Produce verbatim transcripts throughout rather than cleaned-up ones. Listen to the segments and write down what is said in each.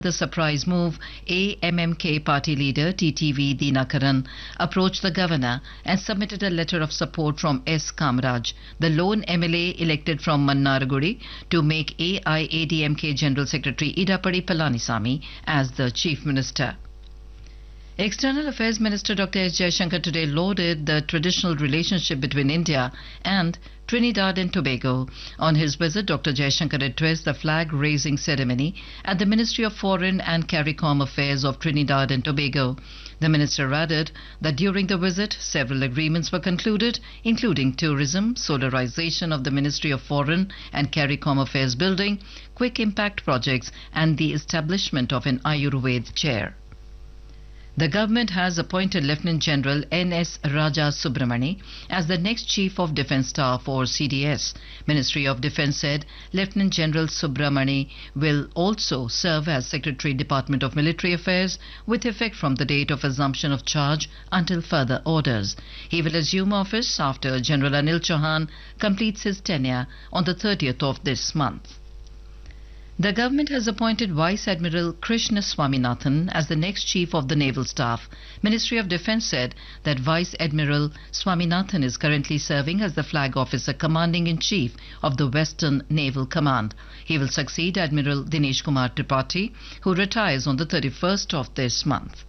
The surprise move, A M M K party leader T T V Dinakaran approached the governor and submitted a letter of support from S. Kamaraj, the lone M L A elected from Mannargudi, to make A I A D M K General Secretary Idapadi Palanisamy as the Chief Minister. External Affairs Minister Doctor S. Jaishankar today lauded the traditional relationship between India and Trinidad and Tobago. On his visit, Doctor Jaishankar addressed the flag-raising ceremony at the Ministry of Foreign and CARICOM Affairs of Trinidad and Tobago. The minister added that during the visit, several agreements were concluded, including tourism, solarization of the Ministry of Foreign and CARICOM Affairs building, quick impact projects, and the establishment of an Ayurveda chair. The government has appointed Lieutenant General N S Raja Subramani as the next Chief of Defence Staff or C D S. Ministry of Defence said Lieutenant General Subramani will also serve as Secretary Department of Military Affairs with effect from the date of assumption of charge until further orders. He will assume office after General Anil Chauhan completes his tenure on the thirtieth of this month. The government has appointed Vice Admiral Krishna Swaminathan as the next Chief of the Naval Staff. Ministry of Defence said that Vice Admiral Swaminathan is currently serving as the Flag Officer Commanding-in-Chief of the Western Naval Command. He will succeed Admiral Dinesh Kumar Tripathi, who retires on the thirty-first of this month.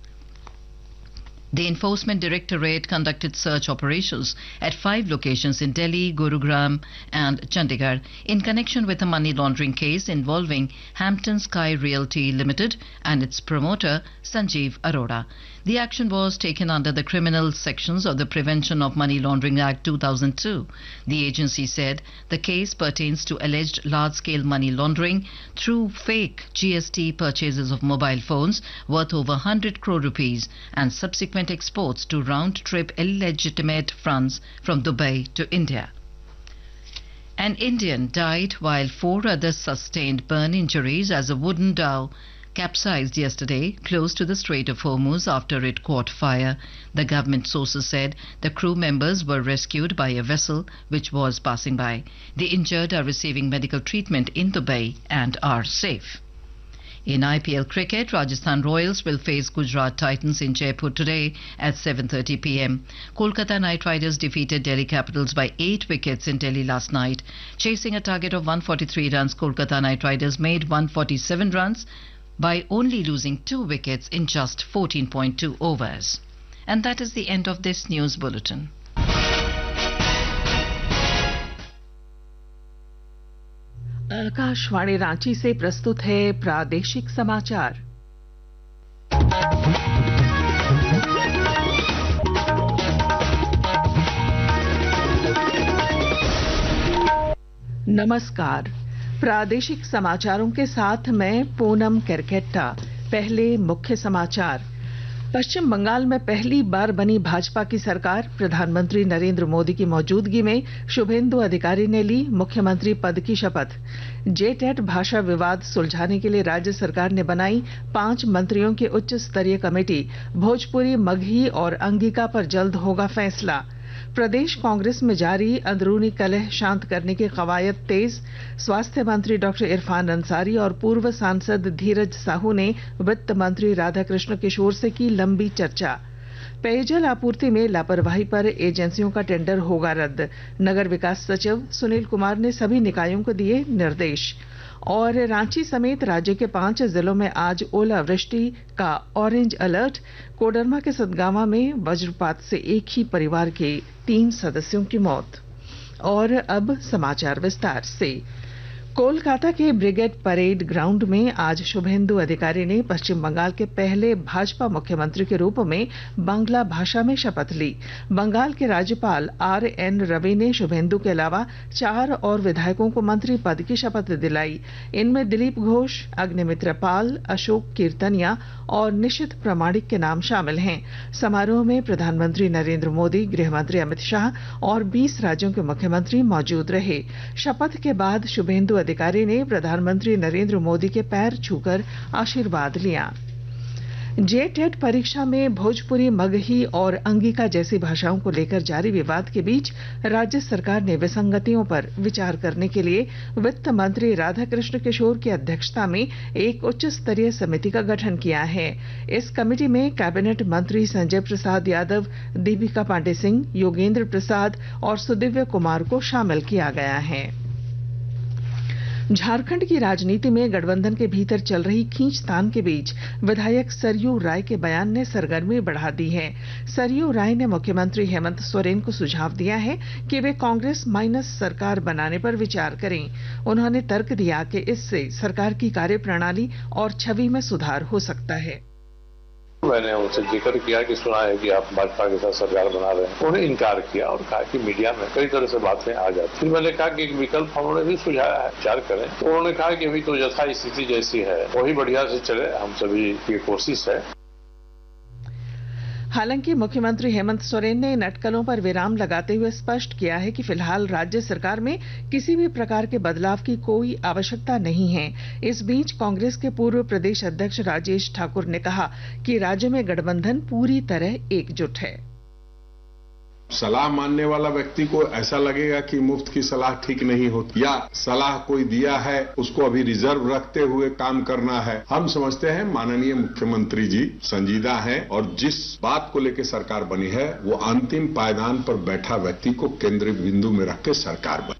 The Enforcement Directorate conducted search operations at five locations in Delhi, Gurugram and Chandigarh in connection with a money laundering case involving Hampton Sky Realty Limited and its promoter Sanjeev Arora. The action was taken under the criminal sections of the Prevention of Money Laundering Act two thousand two. The agency said the case pertains to alleged large-scale money laundering through fake G S T purchases of mobile phones worth over one hundred crore rupees and subsequent exports to round-trip illegitimate funds from Dubai to India. An Indian died while four others sustained burn injuries as a wooden dhow capsized yesterday close to the Strait of Hormuz after it caught fire. The government sources said the crew members were rescued by a vessel which was passing by. The injured are receiving medical treatment in Dubai and are safe. In I P L cricket, Rajasthan Royals will face Gujarat Titans in Jaipur today at seven thirty p m. Kolkata Knight Riders defeated Delhi Capitals by eight wickets in Delhi last night. Chasing a target of one hundred forty-three runs, Kolkata Knight Riders made one hundred forty-seven runs by only losing two wickets in just fourteen point two overs. And that is the end of this news bulletin. Akashvani Ranchi से प्रस्तुत है प्रादेशिक समाचार। नमस्कार, प्रादेशिक समाचारों के साथ मैं पूनम केरकेट्टा। पहले मुख्य समाचार। पश्चिम बंगाल में पहली बार बनी भाजपा की सरकार, प्रधानमंत्री नरेंद्र मोदी की मौजूदगी में शुभेंदु अधिकारी ने ली मुख्यमंत्री पद की शपथ। जेटेट भाषा विवाद सुलझाने के लिए राज्य सरकार ने बनाई पांच मंत्रियों की उच्च स्तरीय कमेटी। भोजपुरी, मगही और अंगिका पर जल्द होगा फैसला। प्रदेश कांग्रेस में जारी अंदरूनी कलह शांत करने की कवायद तेज। स्वास्थ्य मंत्री डॉक्टर इरफान अंसारी और पूर्व सांसद धीरज साहू ने वित्त मंत्री राधाकृष्ण किशोर से की लंबी चर्चा। पेयजल आपूर्ति में लापरवाही पर एजेंसियों का टेंडर होगा रद्द। नगर विकास सचिव सुनील कुमार ने सभी निकायों को दिए निर्देश। और रांची समेत राज्य के पांच जिलों में आज ओलावृष्टि का ऑरेंज अलर्ट। कोडरमा के सतगावा में वज्रपात से एक ही परिवार के तीन सदस्यों की मौत। और अब समाचार विस्तार से। कोलकाता के ब्रिगेड परेड ग्राउंड में आज शुभेंदु अधिकारी ने पश्चिम बंगाल के पहले भाजपा मुख्यमंत्री के रूप में बांग्ला भाषा में शपथ ली। बंगाल के राज्यपाल आर एन रवि ने शुभेंदु के अलावा चार और विधायकों को मंत्री पद की शपथ दिलाई। इनमें दिलीप घोष, अग्निमित्र पाल, अशोक कीर्तनिया और निशित प्रमाणिक के नाम शामिल हैं। समारोह में प्रधानमंत्री नरेंद्र मोदी, गृहमंत्री अमित शाह और बीस राज्यों के मुख्यमंत्री मौजूद रहे। शपथ के बाद शुभेंदु अधिकारी ने प्रधानमंत्री नरेंद्र मोदी के पैर छूकर आशीर्वाद लिया। जेटेट परीक्षा में भोजपुरी, मगही और अंगिका जैसी भाषाओं को लेकर जारी विवाद के बीच राज्य सरकार ने विसंगतियों पर विचार करने के लिए वित्त मंत्री राधाकृष्ण किशोर की अध्यक्षता में एक उच्च स्तरीय समिति का गठन किया है। इस कमेटी में कैबिनेट मंत्री संजय प्रसाद यादव, दीपिका पांडे सिंह, योगेंद्र प्रसाद और सुदिव्य कुमार को शामिल किया गया है। झारखंड की राजनीति में गठबंधन के भीतर चल रही खींचतान के बीच विधायक सरयू राय के बयान ने सरगर्मी बढ़ा दी है। सरयू राय ने मुख्यमंत्री हेमंत सोरेन को सुझाव दिया है कि वे कांग्रेस माइनस सरकार बनाने पर विचार करें। उन्होंने तर्क दिया कि इससे सरकार की कार्यप्रणाली और छवि में सुधार हो सकता है। मैंने उनसे जिक्र किया कि सुना है कि आप भाजपा के साथ सरकार बना रहे हैं। उन्होंने इनकार किया और कहा कि मीडिया में कई तरह से बातें आ जाती। फिर मैंने कहा कि एक विकल्प उन्होंने भी सुझाया है, विचार करें। तो उन्होंने कहा कि अभी तो यथा स्थिति जैसी है वही बढ़िया से चले, हम सभी की कोशिश है। हालांकि मुख्यमंत्री हेमंत सोरेन ने इन अटकलों पर विराम लगाते हुए स्पष्ट किया है कि फिलहाल राज्य सरकार में किसी भी प्रकार के बदलाव की कोई आवश्यकता नहीं है। इस बीच कांग्रेस के पूर्व प्रदेश अध्यक्ष राजेश ठाकुर ने कहा कि राज्य में गठबंधन पूरी तरह एकजुट है। सलाह मानने वाला व्यक्ति को ऐसा लगेगा कि मुफ्त की सलाह ठीक नहीं होती या सलाह कोई दिया है उसको अभी रिजर्व रखते हुए काम करना है। हम समझते हैं माननीय मुख्यमंत्री जी संजीदा हैं और जिस बात को लेकर सरकार बनी है वो अंतिम पायदान पर बैठा व्यक्ति को केंद्रीय बिंदु में रख के सरकार बनी।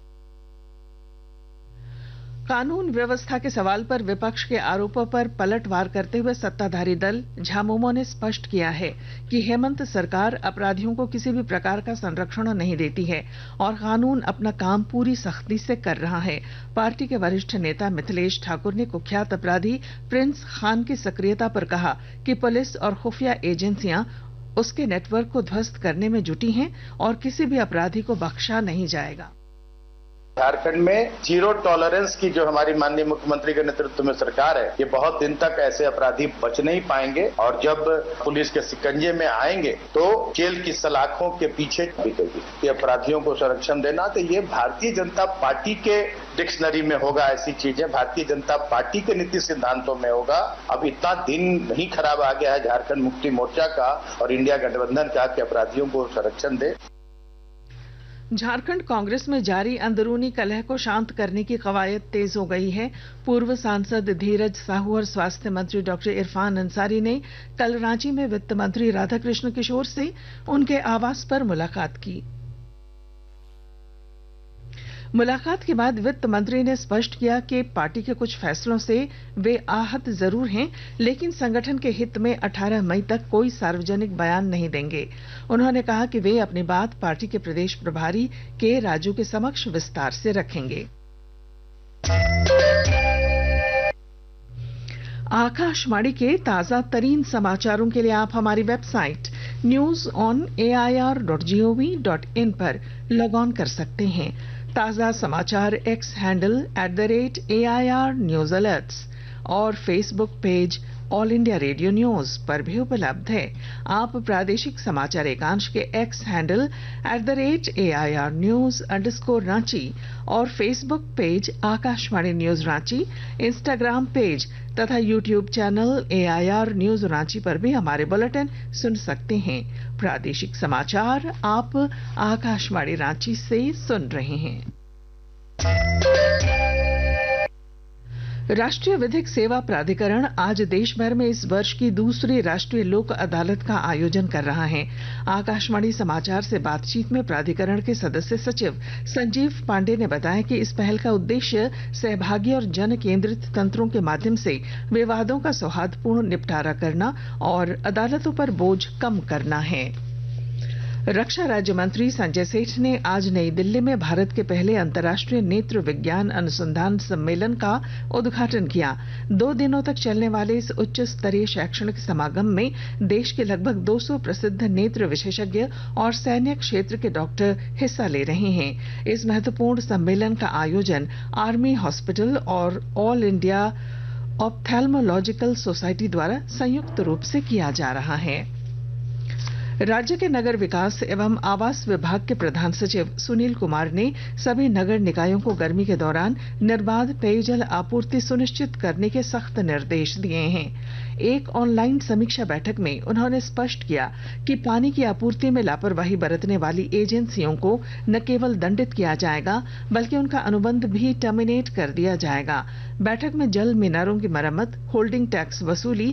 कानून व्यवस्था के सवाल पर विपक्ष के आरोपों पर पलटवार करते हुए सत्ताधारी दल झामुमो ने स्पष्ट किया है कि हेमंत सरकार अपराधियों को किसी भी प्रकार का संरक्षण नहीं देती है और कानून अपना काम पूरी सख्ती से कर रहा है। पार्टी के वरिष्ठ नेता मिथिलेश ठाकुर ने कुख्यात अपराधी प्रिंस खान की सक्रियता पर कहा कि पुलिस और खुफिया एजेंसियां उसके नेटवर्क को ध्वस्त करने में जुटी हैं और किसी भी अपराधी को बख्शा नहीं जाएगा। झारखंड में जीरो टॉलरेंस की जो हमारी माननीय मुख्यमंत्री के नेतृत्व में सरकार है, ये बहुत दिन तक ऐसे अपराधी बच नहीं पाएंगे और जब पुलिस के शिकंजे में आएंगे तो जेल की सलाखों के पीछे बिकेगी। ये अपराधियों को संरक्षण देना तो ये भारतीय जनता पार्टी के डिक्शनरी में होगा, ऐसी चीजें भारतीय जनता पार्टी के नीति सिद्धांतों में होगा। अब इतना दिन नहीं खराब आ गया है झारखंड मुक्ति मोर्चा का और इंडिया गठबंधन का कि अपराधियों को संरक्षण दे। झारखंड कांग्रेस में जारी अंदरूनी कलह को शांत करने की कवायद तेज हो गई है। पूर्व सांसद धीरज साहू और स्वास्थ्य मंत्री डॉक्टर इरफान अंसारी ने कल रांची में वित्त मंत्री राधाकृष्ण किशोर से उनके आवास पर मुलाकात की। मुलाकात के बाद वित्त मंत्री ने स्पष्ट किया कि पार्टी के कुछ फैसलों से वे आहत जरूर हैं, लेकिन संगठन के हित में अठारह मई तक कोई सार्वजनिक बयान नहीं देंगे। उन्होंने कहा कि वे अपनी बात पार्टी के प्रदेश प्रभारी के राजू के समक्ष विस्तार से रखेंगे। आकाशवाणी के ताजा तरीन समाचारों के लिए आप हमारी website news on A I R dot G O V dot in पर लॉग ऑन कर सकते हैं। ताजा समाचार x handle at the rate A I R news alerts और Facebook page all India radio news पर भी उपलब्ध है। आप प्रादेशिक समाचार एकांश के x handle at the rate A I R news underscore Ranchi और Facebook page Akashvani news Ranchi, Instagram page तथा YouTube channel A I R news Ranchi पर भी हमारे बुलेटिन सुन सकते हैं। प्रादेशिक समाचार आप आकाशवाणी रांची से सुन रहे हैं। राष्ट्रीय विधिक सेवा प्राधिकरण आज देश भर में इस वर्ष की दूसरी राष्ट्रीय लोक अदालत का आयोजन कर रहा है। आकाशवाणी समाचार से बातचीत में प्राधिकरण के सदस्य सचिव संजीव पांडे ने बताया कि इस पहल का उद्देश्य सहभागी और जन केंद्रित तंत्रों के माध्यम से विवादों का सौहार्दपूर्ण निपटारा करना और अदालतों पर बोझ कम करना है। रक्षा राज्य मंत्री संजय सेठ ने आज नई दिल्ली में भारत के पहले अंतर्राष्ट्रीय नेत्र विज्ञान अनुसंधान सम्मेलन का उद्घाटन किया। दो दिनों तक चलने वाले इस उच्च स्तरीय शैक्षणिक समागम में देश के लगभग दो सौ प्रसिद्ध नेत्र विशेषज्ञ और सैन्य क्षेत्र के डॉक्टर हिस्सा ले रहे हैं। इस महत्वपूर्ण सम्मेलन का आयोजन आर्मी हॉस्पिटल और ऑल इंडिया ऑप्थेल्मोलॉजिकल सोसाइटी द्वारा संयुक्त रूप से किया जा रहा है। राज्य के नगर विकास एवं आवास विभाग के प्रधान सचिव सुनील कुमार ने सभी नगर निकायों को गर्मी के दौरान निर्बाध पेयजल आपूर्ति सुनिश्चित करने के सख्त निर्देश दिए हैं। एक ऑनलाइन समीक्षा बैठक में उन्होंने स्पष्ट किया कि पानी की आपूर्ति में लापरवाही बरतने वाली एजेंसियों को न केवल दंडित किया जाएगा बल्कि उनका अनुबंध भी टर्मिनेट कर दिया जाएगा। बैठक में जल मीनारों की मरम्मत, होल्डिंग टैक्स वसूली